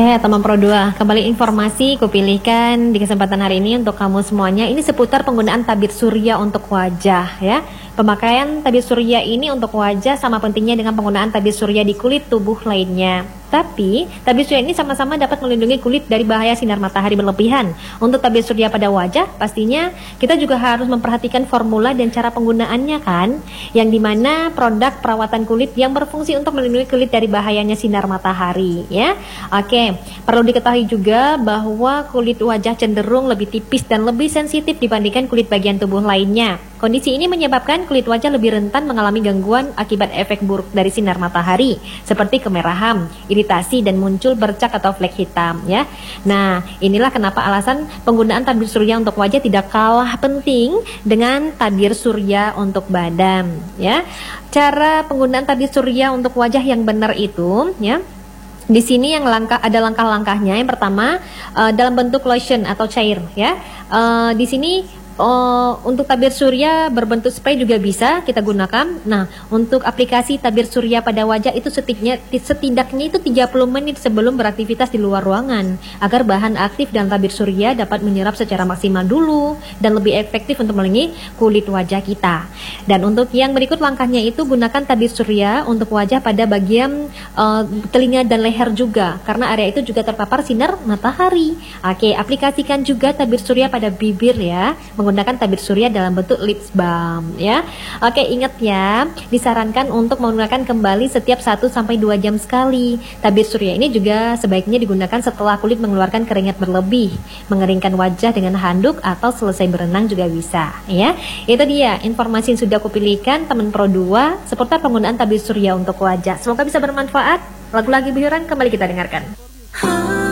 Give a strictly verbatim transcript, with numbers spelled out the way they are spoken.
Oke, teman Pro dua, kembali informasi kupilihkan di kesempatan hari ini untuk kamu semuanya. Ini seputar penggunaan tabir surya untuk wajah ya. Pemakaian tabir surya ini untuk wajah sama pentingnya dengan penggunaan tabir surya di kulit tubuh lainnya. Tapi, tabir surya ini sama-sama dapat melindungi kulit dari bahaya sinar matahari berlebihan. Untuk tabir surya pada wajah, pastinya kita juga harus memperhatikan formula dan cara penggunaannya kan, yang dimana produk perawatan kulit yang berfungsi untuk melindungi kulit dari bahayanya sinar matahari ya. Oke, perlu diketahui juga bahwa kulit wajah cenderung lebih tipis dan lebih sensitif dibandingkan kulit bagian tubuh lainnya. Kondisi ini menyebabkan kulit wajah lebih rentan mengalami gangguan akibat efek buruk dari sinar matahari, seperti kemerahan, iritasi, dan muncul bercak atau flek hitam ya. Nah, inilah kenapa alasan penggunaan tabir surya untuk wajah tidak kalah penting dengan tabir surya untuk badan ya. Cara penggunaan tabir surya untuk wajah yang benar itu ya, di sini yang langkah ada langkah-langkahnya. Yang pertama, uh, dalam bentuk lotion atau cair ya. Uh, di sini Uh, untuk tabir surya berbentuk spray juga bisa kita gunakan. Nah, untuk aplikasi tabir surya pada wajah itu setidaknya, setidaknya itu tiga puluh menit sebelum beraktivitas di luar ruangan, agar bahan aktif dalam tabir surya dapat menyerap secara maksimal dulu dan lebih efektif untuk melindungi kulit wajah kita. Dan untuk yang berikut langkahnya itu, gunakan tabir surya untuk wajah pada bagian uh, telinga dan leher juga, karena area itu juga terpapar sinar matahari. Oke, aplikasikan juga tabir surya pada bibir ya, menggunakan tabir surya dalam bentuk lip balm ya. Oke, ingat ya, disarankan untuk menggunakan kembali setiap satu sampai dua jam sekali. Tabir surya ini juga sebaiknya digunakan setelah kulit mengeluarkan keringat berlebih, mengeringkan wajah dengan handuk, atau selesai berenang juga bisa ya. Itu dia informasi yang sudah kupilihkan teman Pro dua seputar penggunaan tabir surya untuk wajah. Semoga bisa bermanfaat. Lagu-lagu hiburan kembali kita dengarkan.